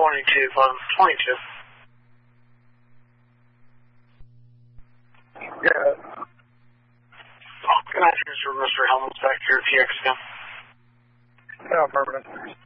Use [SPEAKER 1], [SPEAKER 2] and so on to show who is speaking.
[SPEAKER 1] 22.
[SPEAKER 2] Yeah.
[SPEAKER 1] Good afternoon, Mr. Helmets back here at TXM.
[SPEAKER 2] Yeah, permanent.